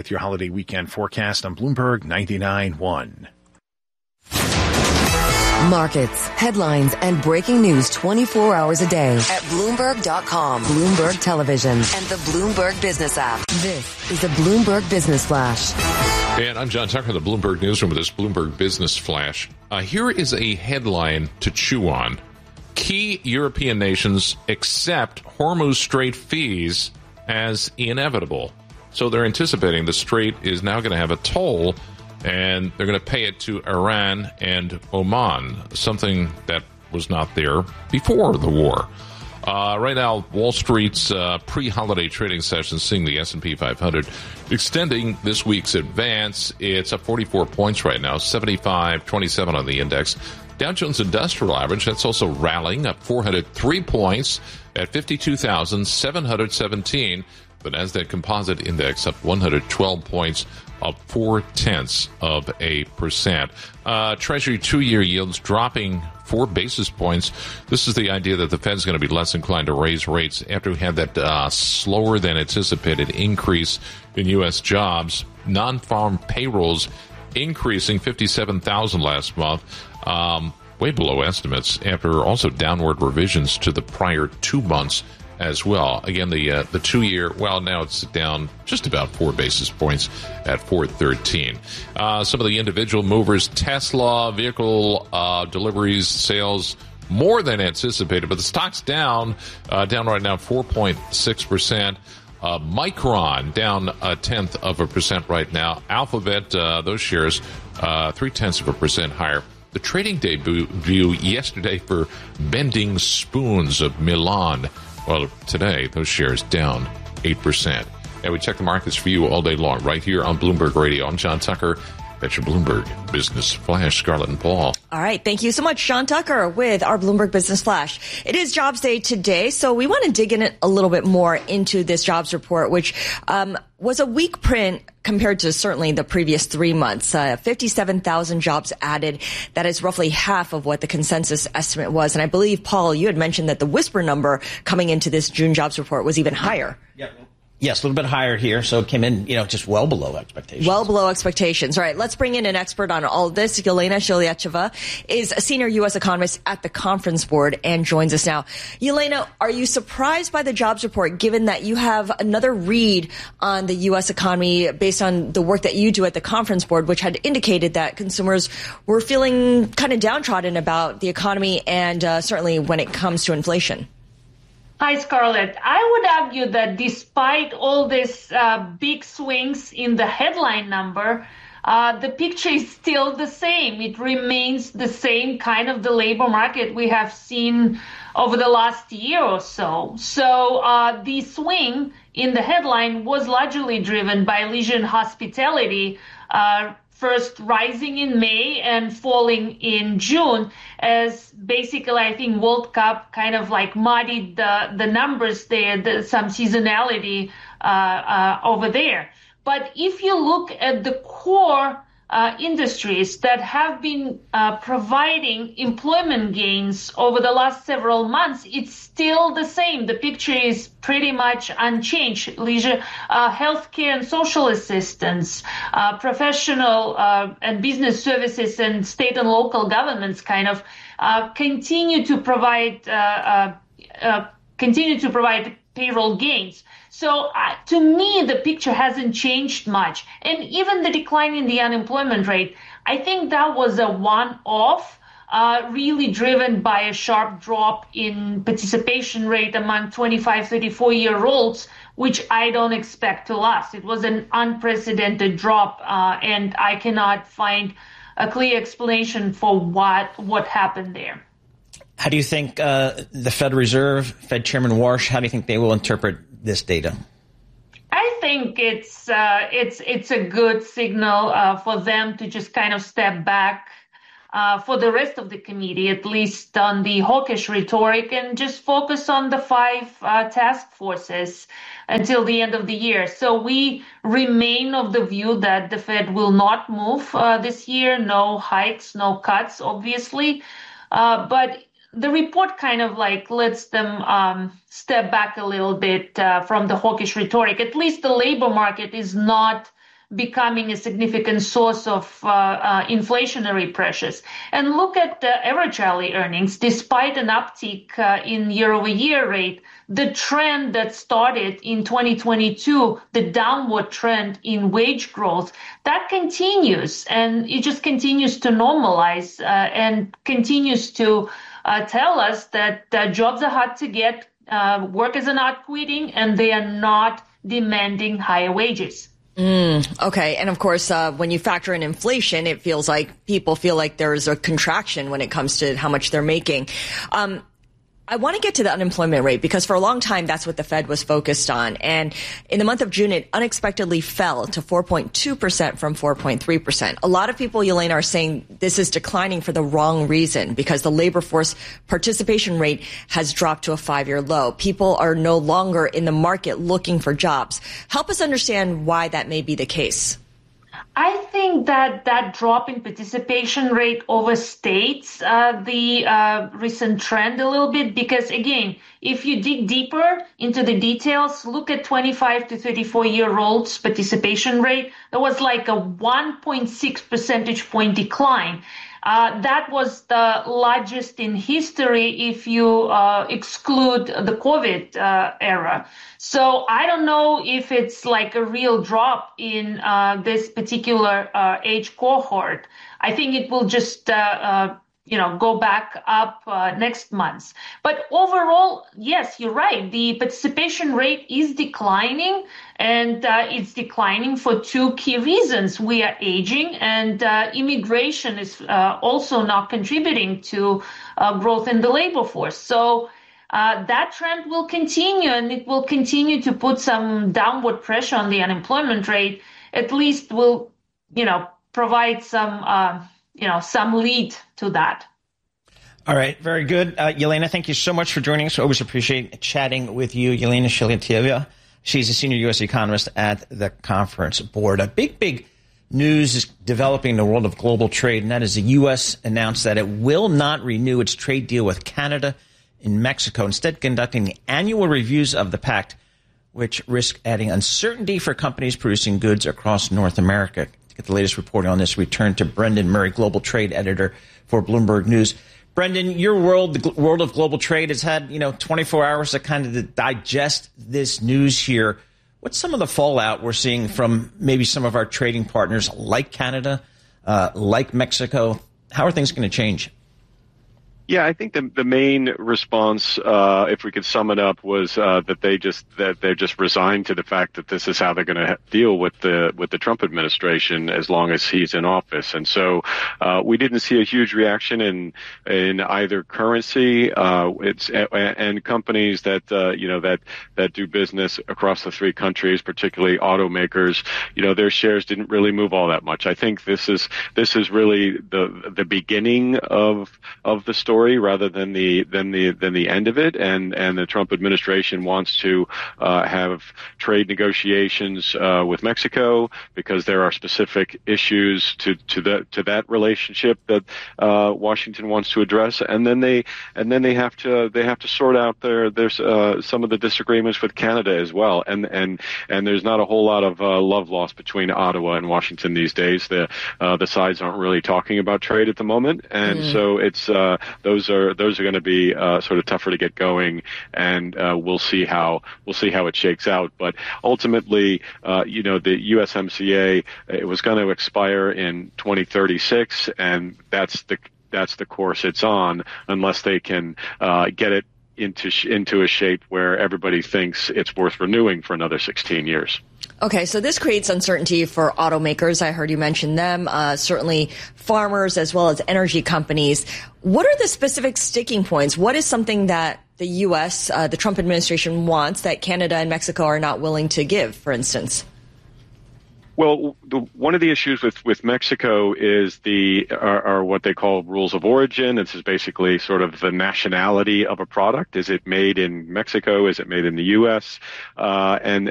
with your holiday weekend forecast on Bloomberg 99.1. Markets, headlines, and breaking news 24 hours a day at Bloomberg.com, Bloomberg Television, and the Bloomberg Business app. This is the Bloomberg Business Flash. And I'm John Tucker, the Bloomberg Newsroom with this Bloomberg Business Flash. Here is a headline to chew on. Key European nations accept Hormuz Strait fees as inevitable. So they're anticipating the strait is now going to have a toll, and they're going to pay it to Iran and Oman, something that was not there before the war. Right now, Wall Street's pre-holiday trading session seeing the S&P 500 extending this week's advance. It's up 44 points right now, 75.27 on the index. Dow Jones Industrial Average, that's also rallying, up 403 points at 52,717. The Nasdaq Composite Index up 112 points, up 0.4%. Treasury 2-year yields dropping 4 basis points. This is the idea that the Fed's going to be less inclined to raise rates after we had that slower than anticipated increase in U.S. jobs. Non-farm payrolls increasing 57,000 last month, way below estimates after also downward revisions to the prior 2 months as well. Again, the 2-year, well, now it's down just about 4 basis points at 413. Some of the individual movers, Tesla, vehicle deliveries, sales, more than anticipated, but the stock's down right now 4.6%. Micron down 0.1% right now. Alphabet, those shares 0.3% higher. The trading debut yesterday for Bending Spoons of Milan. Well, today, those shares down 8%. And we check the markets for you all day long right here on Bloomberg Radio. I'm John Tucker. That's your Bloomberg Business Flash. Scarlett and Paul. All right. Thank you so much, John Tucker, with our Bloomberg Business Flash. It is Jobs Day today, so we want to dig in a little bit more into this jobs report, which was a weak print compared to certainly the previous 3 months. 57,000 jobs added. That is roughly half of what the consensus estimate was. And I believe, Paul, you had mentioned that the whisper number coming into this June jobs report was even higher. Yep. Yes, a little bit higher here, so it came in, just well below expectations. Well below expectations. All right, let's bring in an expert on all this. Yelena Shiliacheva is a senior U.S. economist at the Conference Board and joins us now. Yelena, are you surprised by the jobs report, given that you have another read on the U.S. economy based on the work that you do at the Conference Board, which had indicated that consumers were feeling kind of downtrodden about the economy and certainly when it comes to inflation? Hi, Scarlett. I would argue that despite all these big swings in the headline number, the picture is still the same. It remains the same kind of the labor market we have seen over the last year or so. So the swing in the headline was largely driven by leisure and hospitality, first rising in May and falling in June, as basically I think World Cup kind of like muddied the numbers there, some seasonality over there. But if you look at the core industries that have been providing employment gains over the last several months, it's still the same. The picture is pretty much unchanged. Leisure, healthcare and social assistance, professional and business services and state and local governments kind of continue to provide payroll gains. So to me, the picture hasn't changed much. And even the decline in the unemployment rate, I think that was a one-off, really driven by a sharp drop in participation rate among 25, 34-year-olds, which I don't expect to last. It was an unprecedented drop, and I cannot find a clear explanation for what happened there. How do you think the Fed Reserve, Fed Chairman Warsh, how do you think they will interpret this data? I think it's a good signal for them to just kind of step back for the rest of the committee, at least on the hawkish rhetoric, and just focus on the 5 task forces until the end of the year. So we remain of the view that the Fed will not move this year. No hikes, no cuts, obviously. But the report kind of like lets them step back a little bit from the hawkish rhetoric. At least the labor market is not becoming a significant source of inflationary pressures. And look at the average hourly earnings. Despite an uptick in year-over-year rate, the trend that started in 2022, the downward trend in wage growth, that continues, and it just continues to normalize and continues to tell us that jobs are hard to get, workers are not quitting, and they are not demanding higher wages. Okay. And of course, when you factor in inflation, it feels like people feel like there's a contraction when it comes to how much they're making. I want to get to the unemployment rate because for a long time, that's what the Fed was focused on. And in the month of June, it unexpectedly fell to 4.2% from 4.3%. A lot of people, Yelena, are saying this is declining for the wrong reason because the labor force participation rate has dropped to a 5-year low. People are no longer in the market looking for jobs. Help us understand why that may be the case. I think that drop in participation rate overstates the recent trend a little bit because, again, if you dig deeper into the details, look at 25 to 34-year-olds participation rate. There was like a 1.6 percentage point decline. That was the largest in history if you exclude the COVID era. So I don't know if it's like a real drop in this particular age cohort. I think it will just go back up next month. But overall, yes, you're right. The participation rate is declining, and it's declining for two key reasons. We are aging, and immigration is also not contributing to growth in the labor force. So that trend will continue, and it will continue to put some downward pressure on the unemployment rate. At least will, provide some lead to that. All right. Very good. Yelena, thank you so much for joining us. I always appreciate chatting with you. Yelena Shelyatieva. She's a senior U.S. economist at the Conference Board. A big news is developing in the world of global trade, and that is the U.S. announced that it will not renew its trade deal with Canada and Mexico, instead conducting the annual reviews of the pact, which risk adding uncertainty for companies producing goods across North America. To get the latest reporting on this, we turn to Brendan Murray, global trade editor for Bloomberg News. Brendan, your world, the world of global trade, has had 24 hours to kind of digest this news here. What's some of the fallout we're seeing from maybe some of our trading partners like Canada, like Mexico? How are things going to change? Yeah, I think the main response, if we could sum it up, was that they're just resigned to the fact that this is how they're going to deal with the Trump administration as long as he's in office. And so we didn't see a huge reaction in either currency. And companies that that do business across the three countries, particularly automakers, their shares didn't really move all that much. I think this is really the beginning of the story, rather than the end of it, and the Trump administration wants to have trade negotiations with Mexico because there are specific issues to that relationship that Washington wants to address, and then they have to sort out there's some of the disagreements with Canada as well, and there's not a whole lot of love lost between Ottawa and Washington these days. The sides aren't really talking about trade at the moment, and so it's those are going to be sort of tougher to get going, and we'll see how it shakes out. But ultimately, the USMCA, it was going to expire in 2036, and that's the course it's on, unless they can get it into a shape where everybody thinks it's worth renewing for another 16 years. Okay, so this creates uncertainty for automakers. I heard you mention them, certainly farmers as well as energy companies. What are the specific sticking points? What is something that the U.S., the Trump administration wants that Canada and Mexico are not willing to give, for instance? Well, one of the issues with Mexico is are what they call rules of origin. This is basically sort of the nationality of a product. Is it made in Mexico? Is it made in the U.S.? And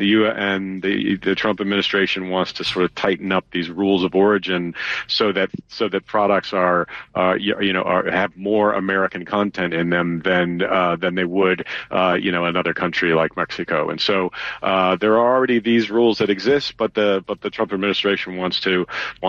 the Trump administration wants to sort of tighten up these rules of origin so that products have more American content in them than they would another country like Mexico. And so there are already these rules that exist, but the the Trump administration wants to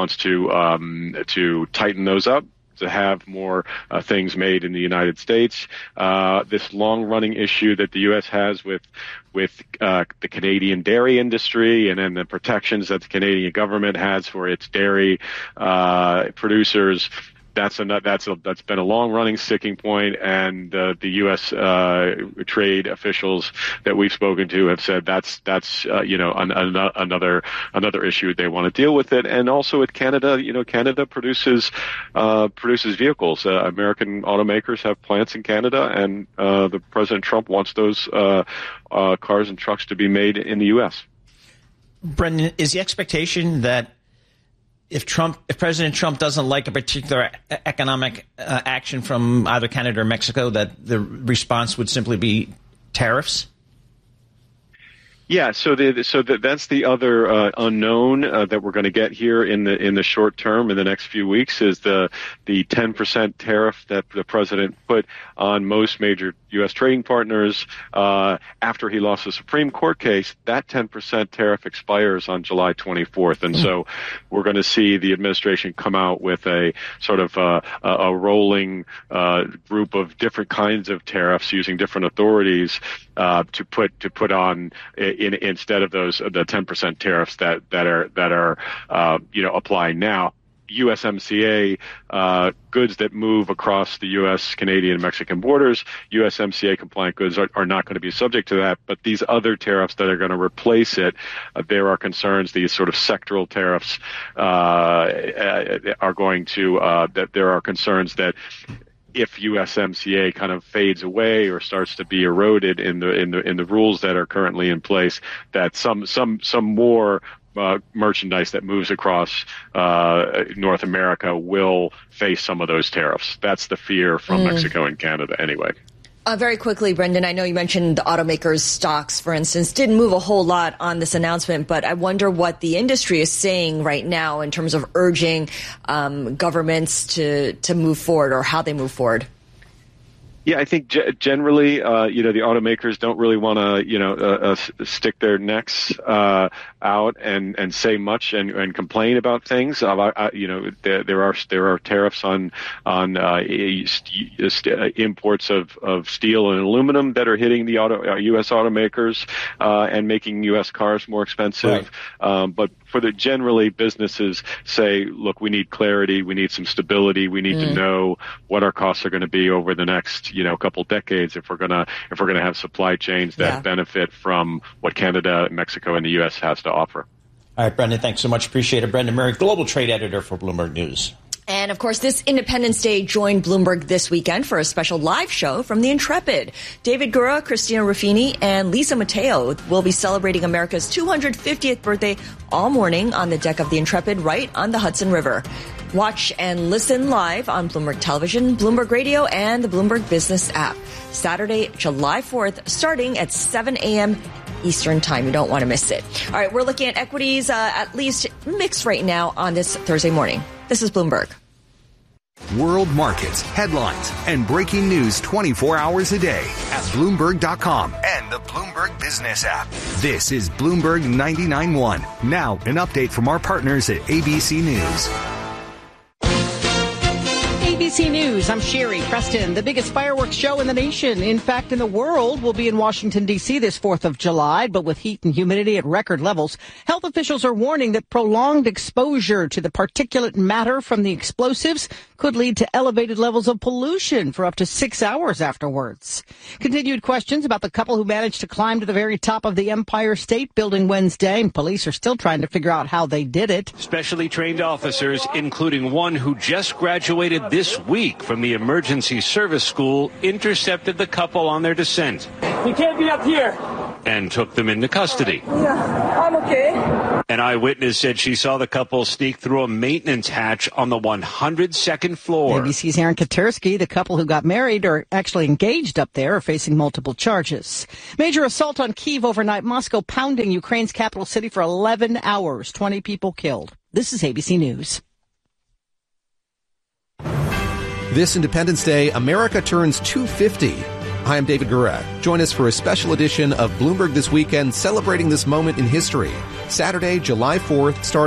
tighten those up, to have more things made in the United States. This long-running issue that the U.S. has with the Canadian dairy industry, and then the protections that the Canadian government has for its dairy producers. That's been a long-running sticking point, and the U.S. Trade officials that we've spoken to have said that's another issue they want to deal with it. And also with Canada, Canada produces vehicles. American automakers have plants in Canada, and the President Trump wants those cars and trucks to be made in the U.S. Brendan, is the expectation that if President Trump doesn't like a particular economic action from either Canada or Mexico, that the response would simply be tariffs? Yeah, so that's the other unknown that we're going to get here in the short term, in the next few weeks, is the 10% tariff that the president put on most major U.S. trading partners after he lost the Supreme Court case. That 10% tariff expires on July 24th, and so we're going to see the administration come out with a sort of a rolling group of different kinds of tariffs using different authorities to put on instead of the 10% tariffs that are applying now. USMCA goods that move across the U.S., Canadian, and Mexican borders, USMCA compliant goods are not going to be subject to that. But these other tariffs that are going to replace it, there are concerns. These sort of sectoral tariffs are going to that there are concerns that if USMCA kind of fades away or starts to be eroded in the rules that are currently in place, that some more merchandise that moves across North America will face some of those tariffs. That's the fear from Mexico and Canada anyway. Very quickly, Brendan, I know you mentioned the automakers' stocks, for instance, didn't move a whole lot on this announcement, but I wonder what the industry is saying right now in terms of urging governments to move forward, or how they move forward. Yeah, I think generally, the automakers don't really want to, stick their necks out and say much and complain about things. There are tariffs on imports of steel and aluminum that are hitting the U.S. automakers and making U.S. cars more expensive. Right. But generally, businesses say, look, we need clarity, we need some stability, we need to know what our costs are going to be over the next couple decades if we're gonna have supply chains that benefit from what Canada, Mexico, and the U.S. has to offer. All right, Brendan, thanks so much. Appreciate it. Brendan Murray, global trade editor for Bloomberg News. And, of course, this Independence Day joined Bloomberg this weekend for a special live show from the Intrepid. David Gura, Christina Ruffini, and Lisa Mateo will be celebrating America's 250th birthday all morning on the deck of the Intrepid right on the Hudson River. Watch and listen live on Bloomberg Television, Bloomberg Radio, and the Bloomberg Business app. Saturday, July 4th, starting at 7 a.m. Eastern Time. You don't want to miss it. All right, we're looking at equities, at least mixed right now on this Thursday morning. This is Bloomberg. World markets, headlines, and breaking news 24 hours a day at Bloomberg.com and the Bloomberg Business app. This is Bloomberg 99.1. Now, an update from our partners at ABC News. ABC News, I'm Sherry Preston. The biggest fireworks show in the nation, in fact in the world, will be in Washington, D.C. this 4th of July. But with heat and humidity at record levels, health officials are warning that prolonged exposure to the particulate matter from the explosives could lead to elevated levels of pollution for up to 6 hours afterwards. Continued questions about the couple who managed to climb to the very top of the Empire State Building Wednesday, and police are still trying to figure out how they did it. Specially trained officers, including one who just graduated this week from the emergency service school, intercepted the couple on their descent. You can't be up here. And took them into custody. Yeah, I'm okay. An eyewitness said she saw the couple sneak through a maintenance hatch on the 102nd floor. ABC's Aaron Katersky, the couple who got married or actually engaged up there, are facing multiple charges. Major assault on Kyiv overnight. Moscow pounding Ukraine's capital city for 11 hours. 20 people killed. This is ABC News. This Independence Day, America turns 250. Hi, I'm David Guret. Join us for a special edition of Bloomberg This Weekend celebrating this moment in history. Saturday, July 4th, starting